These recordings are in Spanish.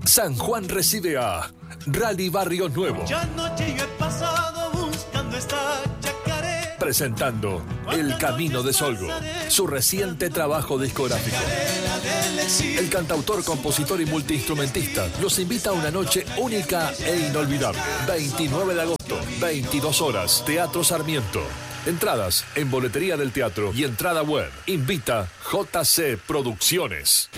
San Juan recibe a Rally Barrio Nuevo. Ya anoche yo he pasado buscando esta chacarera. Presentando El Camino de Solgo, su reciente trabajo discográfico. El cantautor, compositor y multiinstrumentista los invita a una noche única e inolvidable. 29 de agosto, 22 horas, Teatro Sarmiento. Entradas en boletería del teatro y entrada web. Invita JC Producciones.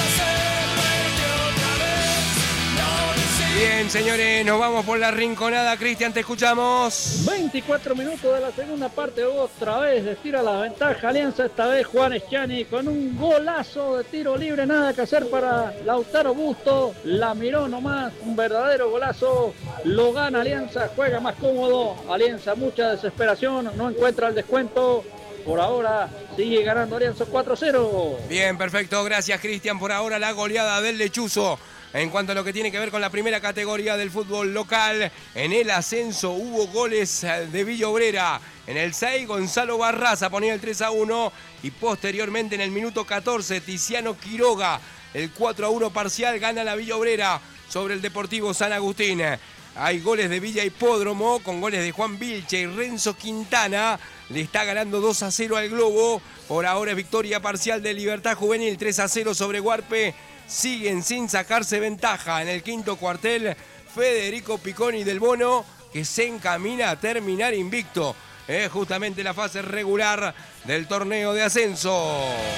Bien, señores, nos vamos por la rinconada. Cristian, te escuchamos. 24 minutos de la segunda parte, otra vez estira la ventaja Alianza, esta vez Juan Eschiani con un golazo de tiro libre, nada que hacer para Lautaro Busto, la miró nomás, un verdadero golazo, lo gana Alianza, juega más cómodo, Alianza mucha desesperación, no encuentra el descuento. Por ahora sigue ganando Alianza 4-0. Bien, perfecto, gracias Cristian. Por ahora la goleada del Lechuzo. En cuanto a lo que tiene que ver con la primera categoría del fútbol local, en el ascenso hubo goles de Villa Obrera. En el 6, Gonzalo Barraza ponía el 3-1 y posteriormente en el minuto 14, Tiziano Quiroga, el 4-1 parcial, gana la Villa Obrera sobre el Deportivo San Agustín. Hay goles de Villa Hipódromo con goles de Juan Vilche y Renzo Quintana. Le está ganando 2-0 al Globo. Por ahora es victoria parcial de Libertad Juvenil, 3-0 sobre Huarpe. Siguen sin sacarse ventaja en el quinto cuartel Federico Picconi del Bono, que se encamina a terminar invicto. Es justamente la fase regular del torneo de ascenso.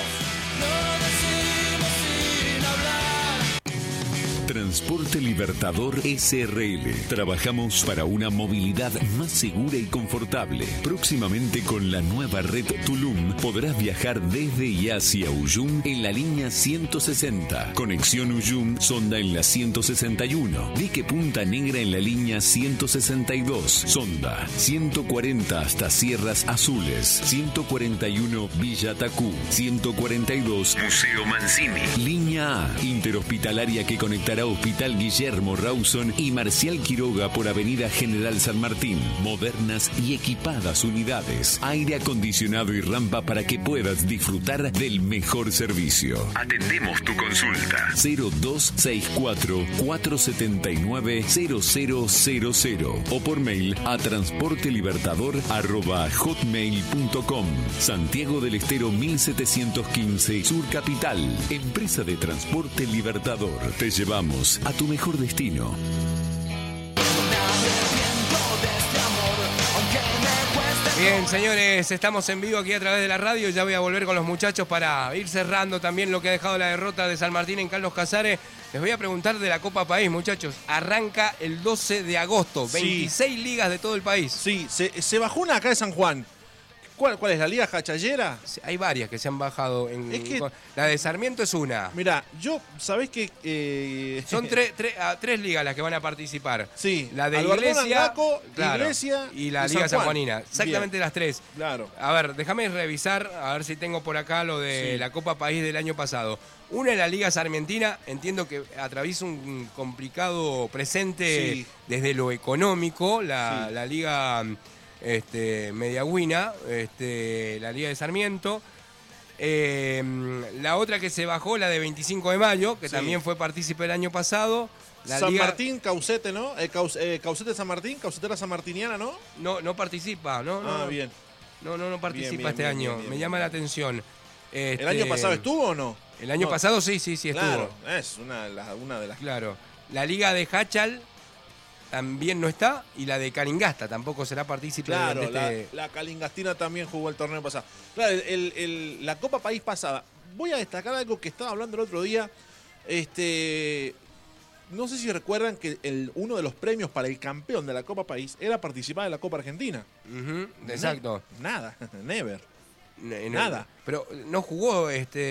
Transporte Libertador SRL. Trabajamos para una movilidad más segura y confortable. Próximamente con la nueva red Tulum podrás viajar desde y hacia Uyum en la línea 160. Conexión Uyum Sonda en la 161. Dique Punta Negra en la línea 162. Sonda 140 hasta Sierras Azules. 141 Villa Tacú. 142 Museo Mancini. Línea A interhospitalaria que conectará Hospital Guillermo Rawson y Marcial Quiroga por Avenida General San Martín. Modernas y equipadas unidades. Aire acondicionado y rampa para que puedas disfrutar del mejor servicio. Atendemos tu consulta. 0264-479-0000 o por mail a transportelibertador@hotmail.com. Santiago del Estero 1715 Sur Capital. Empresa de Transporte Libertador. Te llevamos a tu mejor destino. Bien, señores, estamos en vivo aquí a través de la radio. Ya voy a volver con los muchachos para ir cerrando también lo que ha dejado la derrota de San Martín en Carlos Casares. Les voy a preguntar de la Copa País, muchachos. Arranca el 12 de agosto. 26 ligas de todo el país. Sí, se bajó una acá de San Juan. ¿Cuál es la liga Jachallera? Hay varias que se han bajado. La de Sarmiento es una. Mirá, ¿sabés qué? Son tres ligas las que van a participar. Sí. La de Albertón, Iglesia, Angaco, Iglesia y la y Liga San Juan. Sanjuanina. Exactamente. Bien. Las tres. Claro. A ver, déjame revisar, a ver si tengo por acá lo de la Copa País del año pasado. Una es la Liga Sarmientina, entiendo que atraviesa un complicado presente desde lo económico, la Liga... Mediagüina, la Liga de Sarmiento. La otra que se bajó, la de 25 de mayo, que también fue partícipe el año pasado. San Martín, Caucete, ¿no? Caucete San Martín, Caucetera sanmartiniana, ¿no? No participa, ¿no? Bien. No participa este año. Me llama la atención. ¿El año pasado estuvo o no? El año pasado sí estuvo. Claro, es una de las... Claro. La Liga de Hachal también no está, y la de Calingasta tampoco será partícipe. Claro, la Calingastina también jugó el torneo pasado. Claro, la Copa País pasada. Voy a destacar algo que estaba hablando el otro día. No sé si recuerdan que uno de los premios para el campeón de la Copa País era participar de la Copa Argentina. Exacto. Nada, never. Nada. Pero no jugó,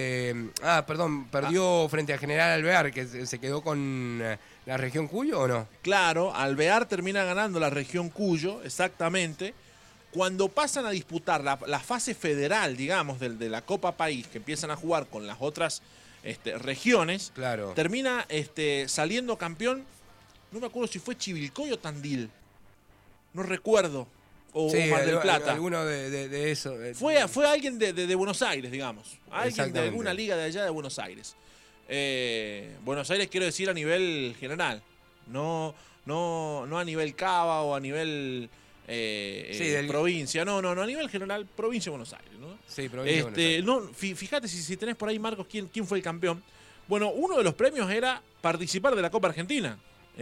perdió frente a General Alvear, que se quedó con la región Cuyo, ¿o no? Claro, Alvear termina ganando la región Cuyo, exactamente. Cuando pasan a disputar la fase federal, digamos, de la Copa País, que empiezan a jugar con las otras regiones, termina saliendo campeón, no me acuerdo si fue Chivilcoy o Tandil, no recuerdo. O Mar del Plata. Alguno de eso. Fue alguien de Buenos Aires, digamos. Alguien de alguna liga de allá de Buenos Aires. Buenos Aires quiero decir a nivel general, no a nivel Cava o a nivel provincia, no, a nivel general, provincia de Buenos Aires, ¿no? Sí, provincia de Buenos Aires. No, fíjate si tenés por ahí, Marcos, quién fue el campeón. Bueno, uno de los premios era participar de la Copa Argentina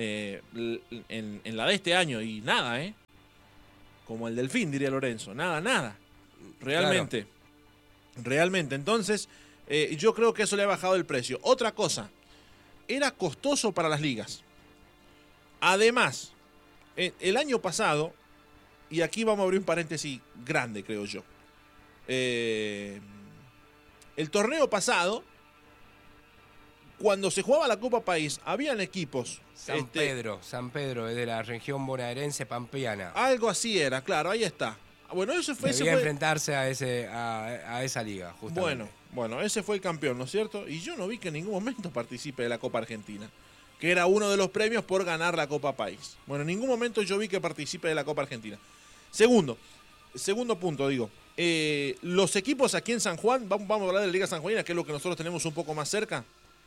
en la de este año, y nada, como el Delfín, diría Lorenzo, nada, realmente. Claro. Realmente, entonces yo creo que eso le ha bajado el precio. Otra cosa, era costoso para las ligas. Además, el año pasado, y aquí vamos a abrir un paréntesis grande, creo yo. El torneo pasado, cuando se jugaba la Copa País, habían equipos. San Pedro es de la región bonaerense pampeana. Algo así era, claro, ahí está. Bueno, debía enfrentarse a esa liga, justamente. Bueno, ese fue el campeón, ¿no es cierto? Y yo no vi que en ningún momento participe de la Copa Argentina, que era uno de los premios por ganar la Copa País. Bueno, en ningún momento yo vi que participe de la Copa Argentina. Segundo punto, digo. Los equipos aquí en San Juan, vamos a hablar de la Liga Sanjuanina, que es lo que nosotros tenemos un poco más cerca.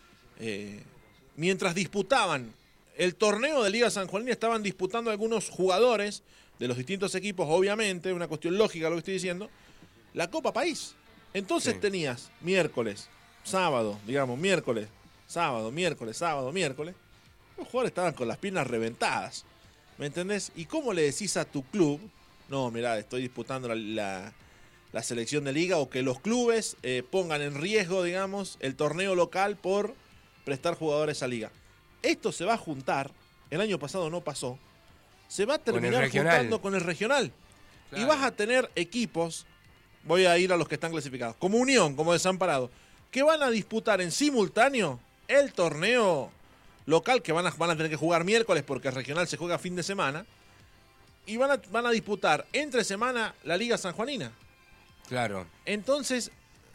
Mientras disputaban el torneo de Liga Sanjuanina, estaban disputando algunos jugadores de los distintos equipos, obviamente, una cuestión lógica lo que estoy diciendo, la Copa País. Entonces tenías miércoles, sábado, miércoles, sábado, miércoles. Los jugadores estaban con las piernas reventadas, ¿me entendés? ¿Y cómo le decís a tu club, no, mirá, estoy disputando la selección de liga, o que los clubes pongan en riesgo, digamos, el torneo local por prestar jugadores a liga? Esto se va a juntar, el año pasado no pasó, se va a terminar juntando con el regional. Claro. Y vas a tener equipos, voy a ir a los que están clasificados, como Unión, como Desamparado, que van a disputar en simultáneo el torneo local, que van a tener que jugar miércoles porque el regional se juega fin de semana, y van a disputar entre semana la Liga Sanjuanina. Claro. Entonces,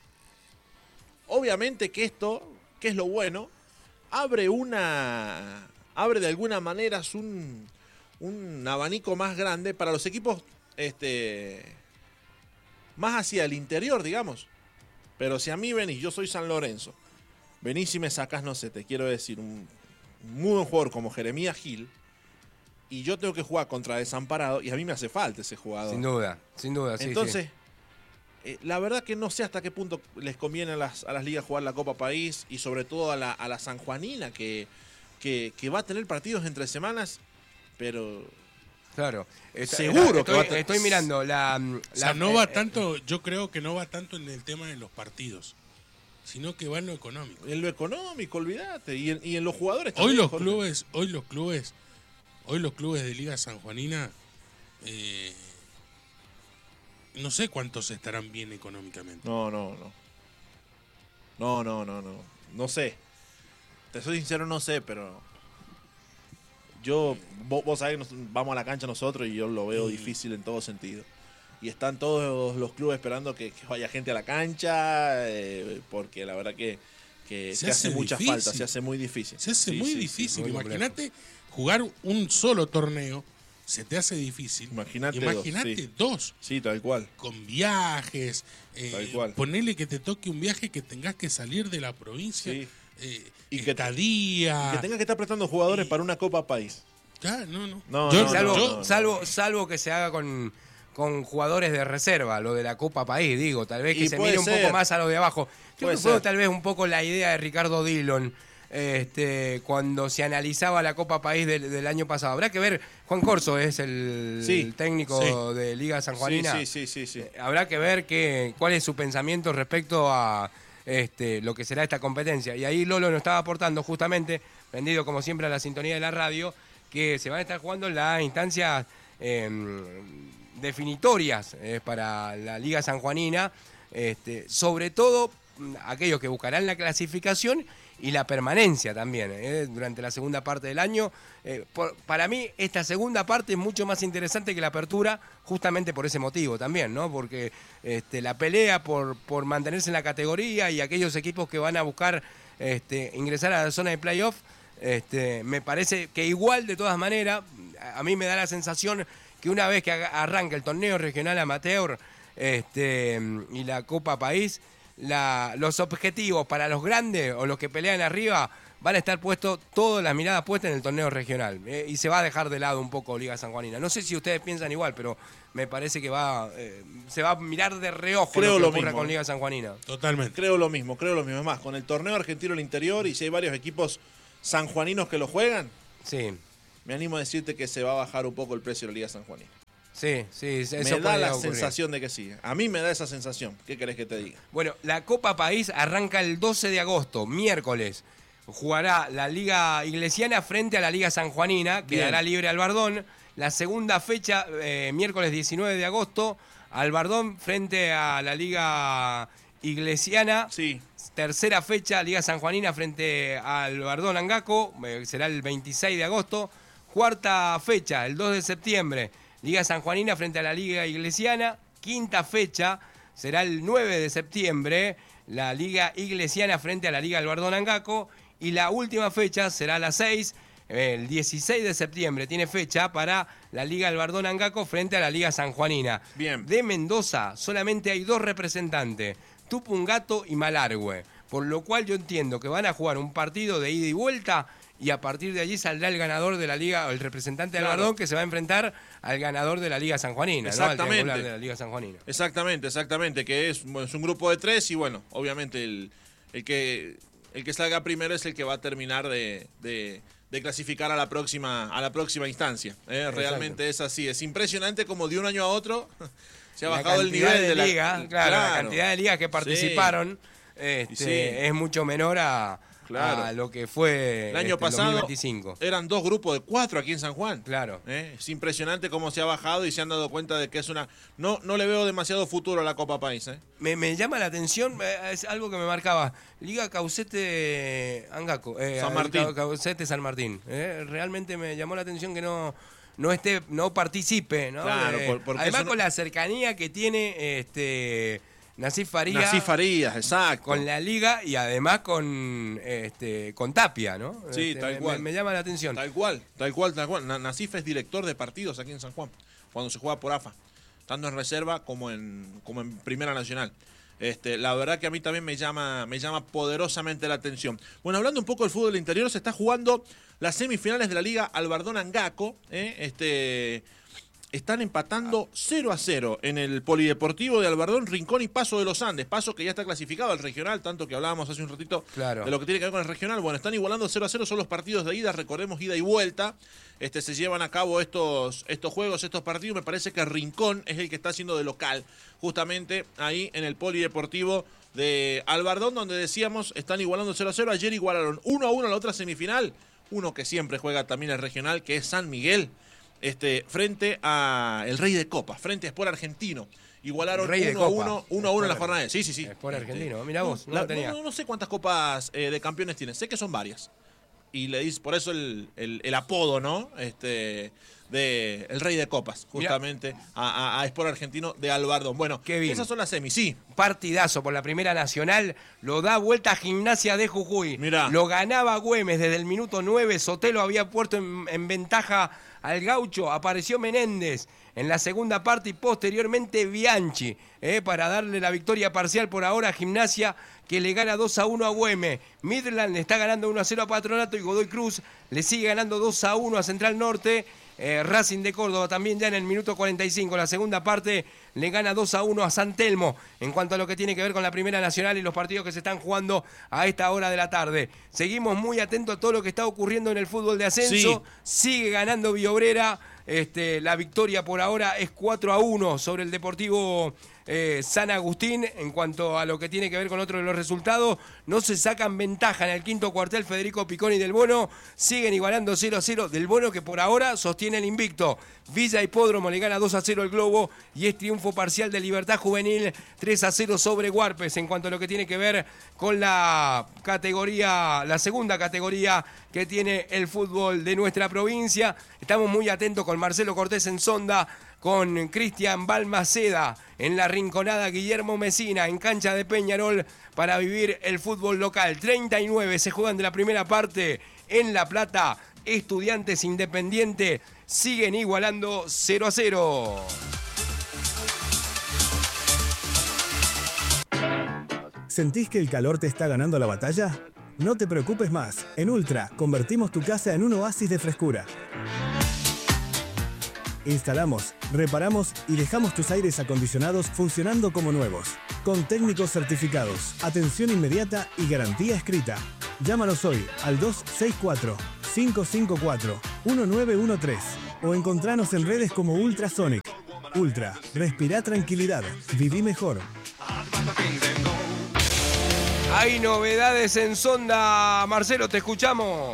obviamente que esto, que es lo bueno, abre de alguna manera un abanico más grande para los equipos más hacia el interior, digamos. Pero si a mí venís, yo soy San Lorenzo, venís y me sacás, no sé, te quiero decir, un muy buen jugador como Jeremías Gil, y yo tengo que jugar contra Desamparado, y a mí me hace falta ese jugador. Sin duda, sí. Entonces, la verdad que no sé hasta qué punto les conviene a las ligas jugar la Copa País, y sobre todo a la sanjuanina, que va a tener partidos entre semanas, pero... Claro. Seguro que estoy mirando no va tanto, yo creo que no va tanto en el tema de los partidos, sino que va en lo económico. En lo económico, olvídate, y en los jugadores también. Hoy los clubes de Liga Sanjuanina, no sé cuántos estarán bien económicamente. No sé. Te soy sincero, no sé, pero vos sabés que vamos a la cancha nosotros y yo lo veo difícil en todo sentido. Y están todos los clubes esperando que vaya gente a la cancha, porque la verdad que se hace mucha falta, se hace muy difícil. Se hace muy difícil. Imagínate jugar un solo torneo, se te hace difícil. Imagínate dos. Sí, tal cual. Con viajes. Tal cual. Ponele que te toque un viaje que tengas que salir de la provincia. Sí. Y que tengas que estar prestando jugadores para una Copa País. Salvo que se haga con jugadores de reserva, lo de la Copa País, digo, tal vez que se mire un poco más a lo de abajo. Yo creo que fue tal vez un poco la idea de Ricardo Dillon cuando se analizaba la Copa País del año pasado. Habrá que ver, Juan Corso es el técnico de Liga Sanjuanina. Sí. Habrá que ver cuál es su pensamiento respecto a lo que será esta competencia. Y ahí Lolo nos estaba aportando justamente, vendido como siempre a la sintonía de la radio, que se van a estar jugando las instancias definitorias para la Liga Sanjuanina, sobre todo aquellos que buscarán la clasificación y la permanencia también durante la segunda parte del año. Para mí esta segunda parte es mucho más interesante que la apertura, justamente por ese motivo también, ¿no? Porque la pelea por mantenerse en la categoría y aquellos equipos que van a buscar ingresar a la zona de playoff, me parece que igual, de todas maneras, a mí me da la sensación que una vez que arranca el torneo regional amateur y la Copa País, los objetivos para los grandes o los que pelean arriba van a estar puestos, todas las miradas puestas en el torneo regional. Y se va a dejar de lado un poco Liga Sanjuanina. No sé si ustedes piensan igual, pero me parece que se va a mirar de reojo lo que ocurra con Liga Sanjuanina. Totalmente. Creo lo mismo. Es más, con el torneo argentino al interior y si hay varios equipos sanjuaninos que lo juegan, Sí. me animo a decirte que se va a bajar un poco el precio de la Liga Sanjuanina. Sí, eso Me da podría la ocurrir. sensación de que sí. A mí me da esa sensación. ¿Qué querés que te diga? Bueno, la Copa País arranca el 12 de agosto, miércoles. Jugará la Liga Iglesiana frente a la Liga Sanjuanina, quedará libre Albardón. La segunda fecha, miércoles 19 de agosto, Albardón frente a la Liga Iglesiana. Sí. Tercera fecha, Liga Sanjuanina frente a Albardón Angaco, será el 26 de agosto. Cuarta fecha, el 2 de septiembre, Liga Sanjuanina frente a la Liga Iglesiana. Quinta fecha, será el 9 de septiembre, la Liga Iglesiana frente a la Liga Albardón Angaco. Y la última fecha será la 6, el 16 de septiembre, tiene fecha para la Liga Albardón Angaco frente a la Liga Sanjuanina. Bien. De Mendoza solamente hay 2 representantes, Tupungato y Malargüe, por lo cual yo entiendo que van a jugar un partido de ida y vuelta y a partir de allí saldrá el ganador de la Liga, o el representante de Albardón, que se va a enfrentar al ganador de la Liga Sanjuanina, Exactamente. ¿no? Al triangular de la Liga Sanjuanina. Exactamente, que es un grupo de 3 y bueno, obviamente el que salga primero es el que va a terminar de clasificar a la próxima instancia. Realmente es así, es impresionante como de un año a otro se ha bajado el nivel de la liga. Claro, la cantidad de ligas que participaron es mucho menor a lo que fue el año pasado. 2025. Eran 2 grupos de 4 aquí en San Juan. Claro. Es impresionante cómo se ha bajado y se han dado cuenta de que es no le veo demasiado futuro a la Copa País. Me llama la atención, es algo que me marcaba, Liga Caucete Angaco, San Martín. Caucete San Martín. Realmente me llamó la atención que no participe, ¿no? Claro, porque además eso con la cercanía que tiene Nasif Farías, exacto. con la Liga y además con Tapia, ¿no? Sí, tal cual. Me llama la atención. Tal cual. Nasif es director de partidos aquí en San Juan, cuando se juega por AFA, tanto en reserva como en Primera Nacional. La verdad que a mí también me llama poderosamente la atención. Bueno, hablando un poco del fútbol interior, se está jugando las semifinales de la Liga Albardón Angaco. Están empatando 0-0 en el Polideportivo de Albardón, Rincón y Paso de los Andes. Paso que ya está clasificado al regional, tanto que hablábamos hace un ratito de lo que tiene que ver con el regional. Bueno, están igualando 0-0, son los partidos de ida, recordemos, ida y vuelta. Se llevan a cabo estos juegos, estos partidos. Me parece que Rincón es el que está haciendo de local, justamente ahí en el Polideportivo de Albardón, donde decíamos, están igualando 0-0. Ayer igualaron 1-1 en la otra semifinal. Uno que siempre juega también el regional, que es San Miguel. Frente a el Rey de Copas, frente a Sport Argentino. Igualaron 1-1 en la jornada. Sí. Sport Argentino, mirá vos, no tenía. No sé cuántas copas de campeones tienen, sé que son varias. Y le dice por eso el apodo, ¿no? De el Rey de Copas, justamente a Sport Argentino de Albardón. Bueno, esas son las semis, sí. Partidazo por la Primera Nacional, lo da vuelta a Gimnasia de Jujuy. Mirá. Lo ganaba Güemes desde el minuto 9, Sotelo había puesto en ventaja al Gaucho, apareció Menéndez en la segunda parte y posteriormente Bianchi, para darle la victoria parcial por ahora a Gimnasia, que le gana 2-1 a Güemes. Midland le está ganando 1-0 a Patronato y Godoy Cruz le sigue ganando 2-1 a Central Norte. Racing de Córdoba también ya en el minuto 45, la segunda parte, le gana 2-1 a San Telmo. En cuanto a lo que tiene que ver con la Primera Nacional y los partidos que se están jugando a esta hora de la tarde. Seguimos muy atentos a todo lo que está ocurriendo en el fútbol de ascenso. Sí. Sigue ganando Villobrera. La victoria por ahora es 4-1 sobre el Deportivo San Agustín. En cuanto a lo que tiene que ver con otro de los resultados, no se sacan ventaja en el quinto cuartel Federico Piconi y Del Bono. Siguen igualando 0-0. Del Bono, que por ahora sostiene el invicto. Villa Hipódromo le gana 2-0 el Globo y es triunfo parcial de Libertad Juvenil 3-0 sobre Guarpes. En cuanto a lo que tiene que ver con la segunda categoría que tiene el fútbol de nuestra provincia, estamos muy atentos con Marcelo Cortés en Sonda, con Cristian Balmaceda en la Rinconada, Guillermo Mesina en cancha de Peñarol, para vivir el fútbol local. 39 se juegan de la primera parte en La Plata. Estudiantes Independiente siguen igualando 0-0. ¿Sentís que el calor te está ganando la batalla? No te preocupes más. En Ultra convertimos tu casa en un oasis de frescura. Instalamos, reparamos y dejamos tus aires acondicionados funcionando como nuevos. Con técnicos certificados, atención inmediata y garantía escrita. Llámanos hoy al 264-554-1913 o encontranos en redes como Ultrasonic. Ultra, respirá tranquilidad, viví mejor. Hay novedades en Sonda. Marcelo, te escuchamos.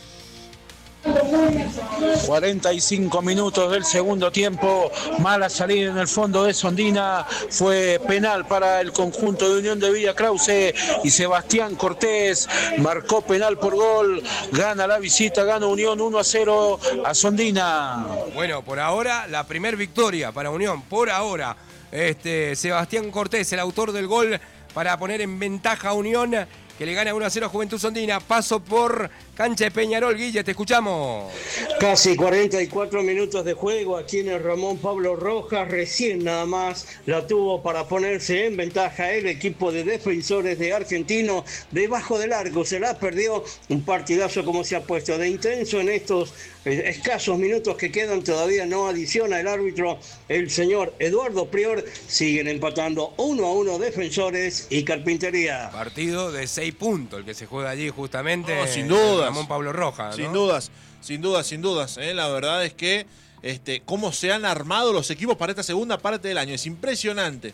45 minutos del segundo tiempo, mala salida en el fondo de Sondina, fue penal para el conjunto de Unión de Villa Krause y Sebastián Cortés marcó penal por gol, gana la visita, gana Unión 1-0 a Sondina. Bueno, por ahora la primer victoria para Unión, por ahora. Sebastián Cortés, el autor del gol para poner en ventaja a Unión, que le gana 1-0 a Juventud Sondina. Paso por cancha de Peñarol. Guille, te escuchamos. Casi 44 minutos de juego aquí en el Ramón Pablo Rojas. Recién nada más la tuvo para ponerse en ventaja el equipo de Defensores de Argentino. Debajo del arco se la perdió. Un partidazo como se ha puesto de intenso en estos escasos minutos que quedan. Todavía no adiciona el árbitro, el señor Eduardo Prior. Siguen empatando 1-1 Defensores y Carpintería. Partido de 6 puntos el que se juega allí justamente. No, sin dudas. Ramón Pablo Rojas, ¿no? Sin dudas. La verdad es que cómo se han armado los equipos para esta segunda parte del año. Es impresionante.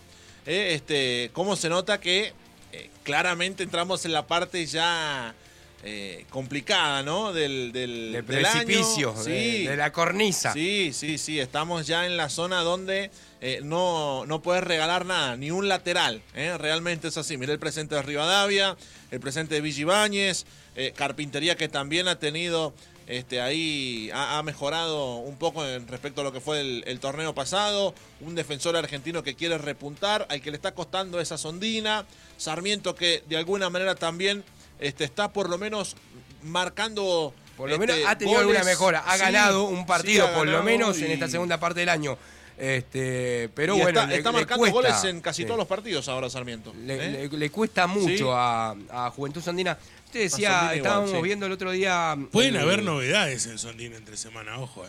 Cómo se nota que claramente entramos en la parte ya complicada, ¿no? Del precipicio, año. Sí. de la cornisa. Sí. Estamos ya en la zona donde no puedes regalar nada, ni un lateral. Realmente es así. Mirá el presente de Rivadavia, el presente de Villa Ibáñez, Carpintería, que también ha tenido ahí ha mejorado un poco respecto a lo que fue el torneo pasado. Un defensor argentino que quiere repuntar, al que le está costando esa Sondina. Sarmiento, que de alguna manera también está por lo menos marcando. Por lo menos ha tenido alguna mejora. Ha ganado un partido, por lo menos en esta segunda parte del año. Pero bueno, está marcando goles en casi todos los partidos ahora Sarmiento. Le cuesta mucho a Juventud Sondina. Usted decía, estábamos viendo el otro día. Pueden haber novedades en Sondina entre semana, ojo.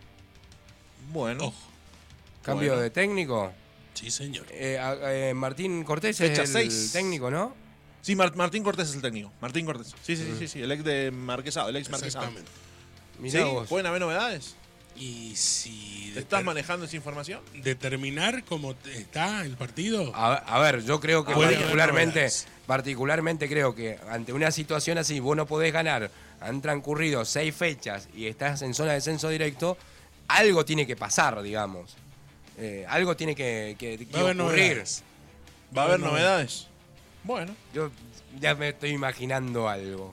Bueno. Ojo. ¿Cambio de técnico? Sí, señor. Martín Cortés Fecha es 6. el técnico, ¿no? Sí, Martín Cortés es el técnico. Martín Cortés. Sí. El ex de Marquesado, el ex Marquesado. Mirá vos. ¿Pueden haber novedades? Y si ¿Te estás manejando esa información? ¿Determinar cómo está el partido? A ver, yo creo que particularmente creo que ante una situación así, vos no podés ganar, han transcurrido 6 fechas y estás en zona de descenso directo, algo tiene que pasar, digamos. Algo tiene que ocurrir. ¿Va a haber novedades? Bueno. Yo ya me estoy imaginando algo.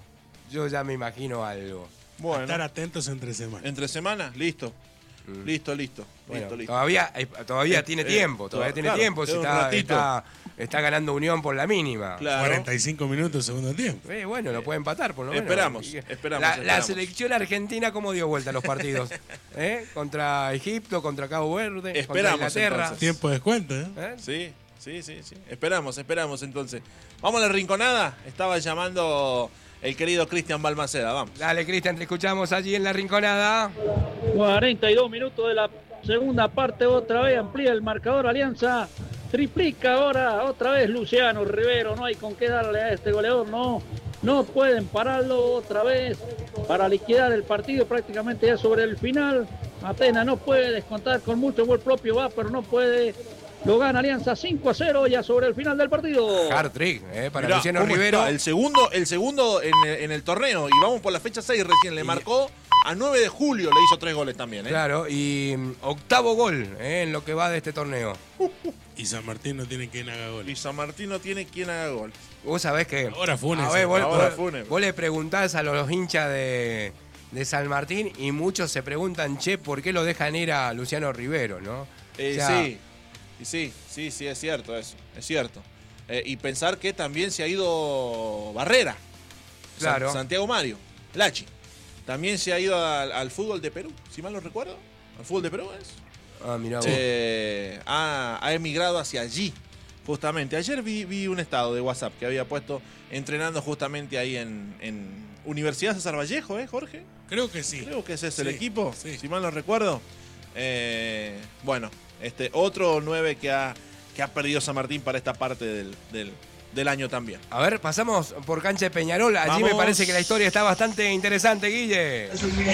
Bueno. Estar atentos entre semana. Entre semana, listo. Listo. Bueno, todavía tiene tiempo. Todavía tiene tiempo. Si está ganando Unión por la mínima. Claro. 45 minutos segundo tiempo. Bueno, lo puede empatar por lo menos. Esperamos. La selección argentina, ¿cómo dio vuelta los partidos? Contra Egipto, contra Cabo Verde, contra Inglaterra. Entonces. Tiempo de descuento, Sí. Esperamos entonces. Vamos a la rinconada. Estaba llamando el querido Cristian Balmaceda. Vamos. Dale, Cristian, te escuchamos allí en la rinconada. 42 minutos de la segunda parte. Otra vez amplía el marcador Alianza. Triplica ahora otra vez Luciano Rivero. No hay con qué darle a este goleador. No pueden pararlo otra vez para liquidar el partido prácticamente ya sobre el final. Atenas no puede descontar con mucho gol propio, pero no puede. Lo gana Alianza 5-0 ya sobre el final del partido. Hard-trick para Luciano Rivero. El segundo en el torneo. Y vamos por la fecha 6 recién. Le marcó a 9 de julio. Le hizo 3 goles también. Claro, y octavo gol en lo que va de este torneo. Y San Martín no tiene quien haga gol. Vos sabés que... Ahora Funes. Vos le preguntás a los hinchas de San Martín y muchos se preguntan, ¿por qué lo dejan ir a Luciano Rivero, no? Sí, es cierto eso, es cierto. Y pensar que también se ha ido Barrera, claro. Santiago Mario, Lachi. También se ha ido al fútbol de Perú, si mal no recuerdo. ¿Al fútbol de Perú es? Mirá vos. Ha emigrado hacia allí. Justamente, ayer vi un estado de WhatsApp que había puesto entrenando justamente ahí en Universidad César Vallejo, Jorge? Creo que sí. Creo que ese es el equipo, sí. si mal no recuerdo. Bueno, otro 9 que ha perdido San Martín para esta parte del año también. A ver, pasamos por cancha de Peñarol. Allí Vamos. me parece que la historia está bastante interesante, Guille.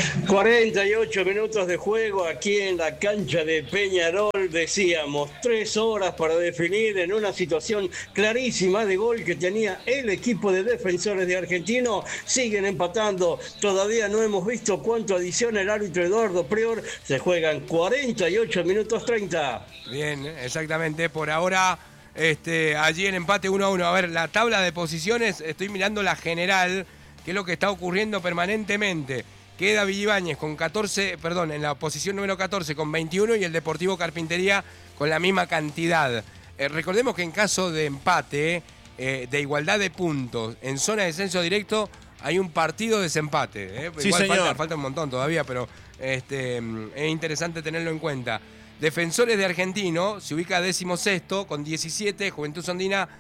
48 minutos de juego aquí en la cancha de Peñarol. Decíamos, 3 horas para definir en una situación clarísima de gol que tenía el equipo de Defensores de Argentino. Siguen empatando. Todavía no hemos visto cuánto adiciona el árbitro Eduardo Prior. Se juegan 48 minutos 30. Bien, exactamente. Por ahora, allí en empate 1-1. A ver, la tabla de posiciones, estoy mirando la general, que es lo que está ocurriendo permanentemente. Queda Villibáñez con 14, perdón, en la posición número 14 con 21 y el Deportivo Carpintería con la misma cantidad. Recordemos que en caso de empate, de igualdad de puntos, en zona de descenso directo, hay un partido de desempate. Sí, igual señor. falta un montón todavía, pero es interesante tenerlo en cuenta. Defensores de Argentino se ubica 16º con 17, Juventud Andina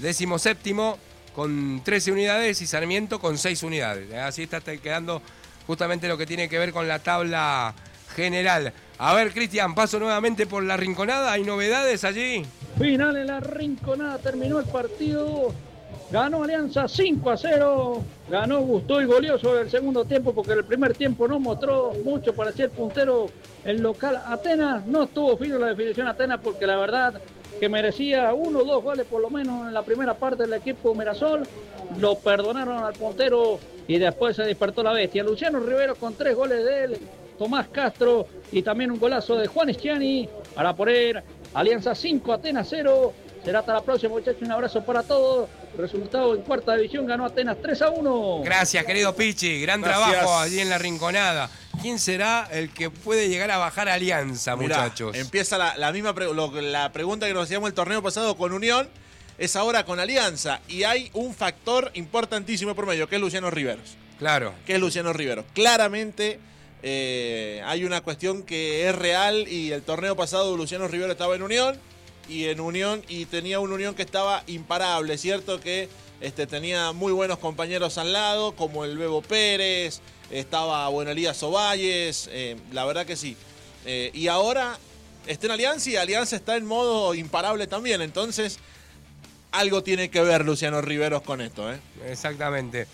17º con 13 unidades y Sarmiento con 6 unidades. Así está quedando justamente lo que tiene que ver con la tabla general. A ver, Cristian, paso nuevamente por la Rinconada. ¿Hay novedades allí? Final en la Rinconada, terminó el partido. Ganó Alianza 5-0. Ganó, gustó y goleó sobre el segundo tiempo porque el primer tiempo no mostró mucho para ser puntero el local Atenas. No estuvo fino la definición Atenas porque la verdad que merecía 1 o 2 goles por lo menos en la primera parte del equipo Mirasol. Lo perdonaron al puntero y después se despertó la bestia. Luciano Rivero con 3 goles de él, Tomás Castro y también un golazo de Juan Schiani para poner Alianza 5, Atenas 0. Será hasta la próxima, muchachos. Un abrazo para todos. Resultado en cuarta división, ganó Atenas 3-1. Gracias, querido Pichi. Gran trabajo allí en la Rinconada. ¿Quién será el que puede llegar a bajar Alianza, Mirá, muchachos? empieza la misma la pregunta que nos hacíamos el torneo pasado con Unión, es ahora con Alianza. Y hay un factor importantísimo por medio, que es Luciano Riveros. Claro. Que es Luciano Riveros. Claramente hay una cuestión que es real y el torneo pasado Luciano Riveros estaba en Unión y tenía una Unión que estaba imparable, ¿cierto? Que tenía muy buenos compañeros al lado, como el Bebo Pérez, estaba Elías Ovalles, la verdad que sí. Y ahora está en Alianza y Alianza está en modo imparable también, entonces algo tiene que ver Luciano Riveros con esto, Exactamente.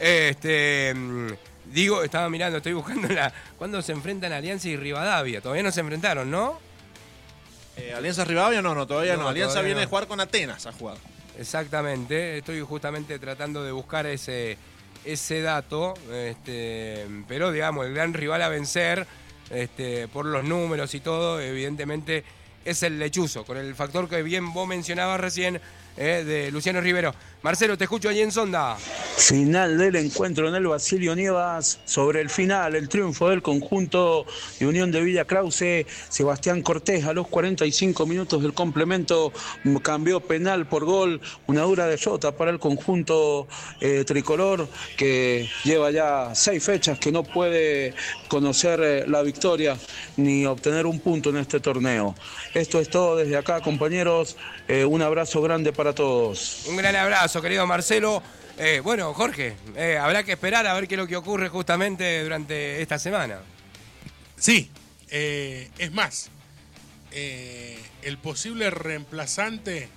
Estaba mirando, estoy buscando cuándo se enfrentan Alianza y Rivadavia. Todavía no se enfrentaron, ¿no? Alianza Rivadavia no, todavía no. Alianza todavía viene no. de jugar con Atenas a jugar. Exactamente, estoy justamente tratando de buscar ese dato, pero digamos, el gran rival a vencer, por los números y todo, evidentemente es el Lechuzo, con el factor que bien vos mencionabas recién, de Luciano Rivero. Marcelo, te escucho allí en Sonda. Final del encuentro en el Basilio Nievas. Sobre el final, el triunfo del conjunto de Unión de Villa Krause. Sebastián Cortés a los 45 minutos del complemento cambió penal por gol. Una dura derrota para el conjunto tricolor, que lleva ya 6 fechas que no puede conocer la victoria ni obtener un punto en este torneo. Esto es todo desde acá, compañeros. Un abrazo grande para todos. Un gran abrazo, querido Marcelo. Bueno, Jorge, habrá que esperar a ver qué es lo que ocurre justamente durante esta semana. Sí, es más, el posible reemplazante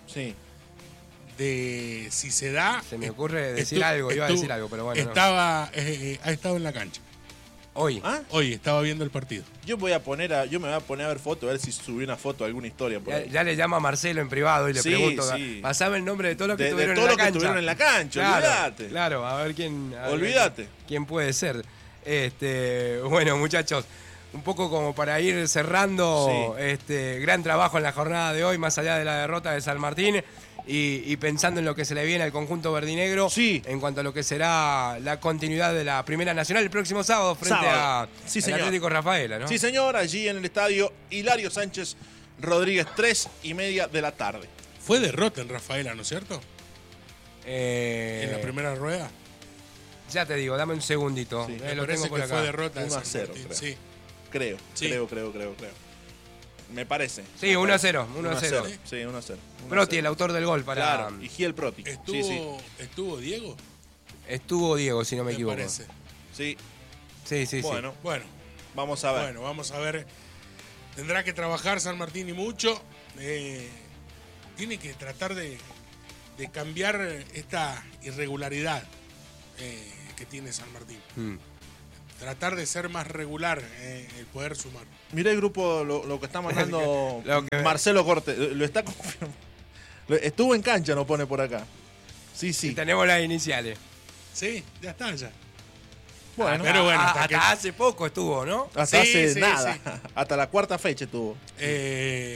de si se da... Se me ocurre decir algo, iba a decir algo, pero bueno. Ha estado en la cancha. Hoy. Hoy estaba viendo el partido. Yo me voy a poner a ver foto, a ver si subí una foto, alguna historia por ahí. Ya le llamo a Marcelo en privado y le pregunto. Pasame el nombre de todos los que estuvieron en la cancha. Que estuvieron en la cancha, claro, olvídate. Claro, a ver quién. Olvídate. ¿Quién puede ser? Bueno, muchachos, un poco como para ir cerrando, gran trabajo en la jornada de hoy, más allá de la derrota de San Martín. Y pensando en lo que se le viene al conjunto verdinegro, en cuanto a lo que será la continuidad de la Primera Nacional el próximo sábado frente al Atlético Rafaela, ¿no? Sí, señor, allí en el estadio Hilario Sánchez Rodríguez, 3:30 de la tarde. Fue derrota en Rafaela, ¿no es cierto? En la primera rueda. Ya te digo, dame un segundito. Me lo parece tengo por que acá. fue derrota 1-0, creo. Sí. Creo. me parece. Sí, 1-0. 1-0. Sí, 1-0. Proti, el autor del gol para... Claro, y Giel Proti. ¿Estuvo Diego? Estuvo Diego, si no me equivoco. Parece. Sí. Sí. Bueno, vamos a ver. Bueno, vamos a ver. Tendrá que trabajar San Martín y mucho. Tiene que tratar de cambiar esta irregularidad que tiene San Martín. Tratar de ser más regular, el poder sumar. Mirá el grupo, lo que está mandando Marcelo Corte. Lo está confirmando. Estuvo en cancha, nos pone por acá. Sí. Y tenemos las iniciales. Sí, ya está, ya. Bueno, pero bueno, hasta hace poco estuvo, ¿no? Hasta hace nada. Sí. Hasta la cuarta fecha estuvo.